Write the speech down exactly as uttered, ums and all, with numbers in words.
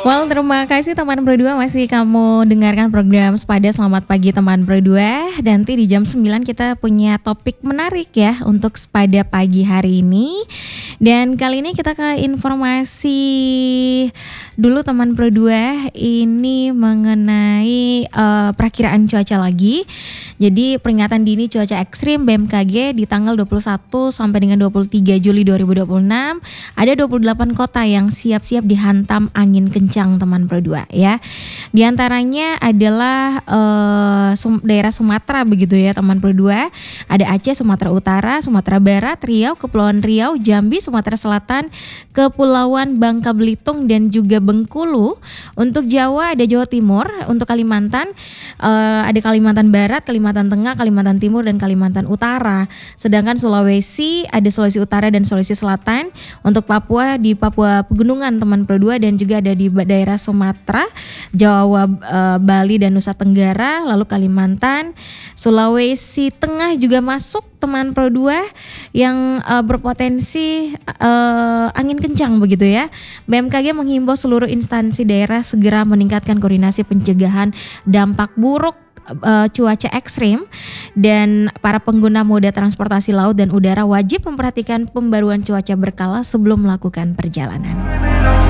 Well, terima kasih teman berdua masih kamu dengarkan program Sepada. Selamat pagi teman berdua. Dan nanti di jam sembilan kita punya topik menarik ya untuk Sepada pagi hari ini. Dan kali ini kita ke informasi dulu teman berdua, ini mengenai uh, perakiraan cuaca lagi. Jadi peringatan dini cuaca ekstrim B M K G di tanggal dua puluh satu sampai dengan dua puluh tiga Juli dua ribu dua puluh enam ada dua puluh delapan kota yang siap-siap dihantam angin kencang teman berdua ya. Di antaranya adalah uh, sum- daerah Sumatera begitu ya teman berdua. Ada Aceh, Sumatera Utara, Sumatera Barat, Riau, Kepulauan Riau, Jambi, Sumatera Selatan, Kepulauan Bangka Belitung dan juga Bengkulu. Untuk Jawa ada Jawa Timur, untuk Kalimantan uh, ada Kalimantan Barat, Kalimantan Tengah, Kalimantan Timur dan Kalimantan Utara. Sedangkan Sulawesi ada Sulawesi Utara dan Sulawesi Selatan. Untuk Papua di Papua Pegunungan teman berdua dan juga ada di daerah Sumatera, Jawa, uh, Bali dan Nusa Tenggara. Lalu Kalimantan, Sulawesi Tengah juga masuk teman Pro dua yang uh, berpotensi uh, angin kencang begitu ya. B M K G menghimbau seluruh instansi daerah segera meningkatkan koordinasi pencegahan dampak buruk uh, cuaca ekstrim, dan para pengguna moda transportasi laut dan udara wajib memperhatikan pembaruan cuaca berkala sebelum melakukan perjalanan.